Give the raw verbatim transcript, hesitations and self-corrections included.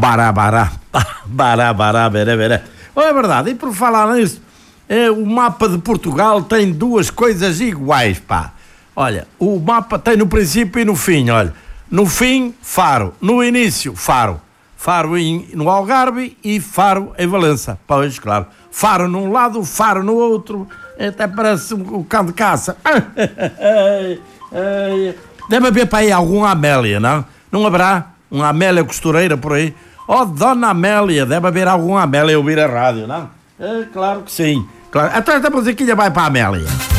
bará, bará, bará, bará, beré, beré. Oh, é verdade, e por falar nisso, é, o mapa de Portugal tem duas coisas iguais, pá. Olha, o mapa tem no princípio e no fim, olha. No fim, Faro. No início, Faro. Faro em, no Algarve e Faro em Valença. Pois, claro. Faro num lado, Faro no outro. Até parece um, um cão de caça. Deve haver para aí algum Amélia, não? Não haverá uma Amélia costureira por aí? Oh, Dona Amélia, deve haver algum Amélia a ouvir a rádio, não? É, claro que sim. Claro. Então esta musiquinha vai para a Amélia.